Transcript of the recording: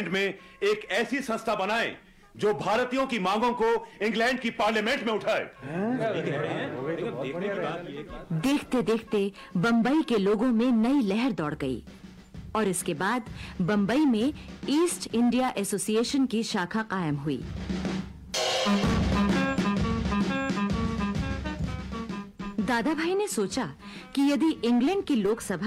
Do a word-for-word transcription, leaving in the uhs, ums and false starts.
England में एक ऐसी संस्था बनाएं जो भारतीयों की मांगों को इंग्लैंड की पार्लियामेंट में उठाए। देखते देखते बंबई के लोगों में नई लहर दौड़ गई और इसके बाद बंबई में ईस्ट इंडिया एसोसिएशन की शाखा कायम हुई। दादा भाई ने सोचा कि यदि इंग्लैंड की लोकसभा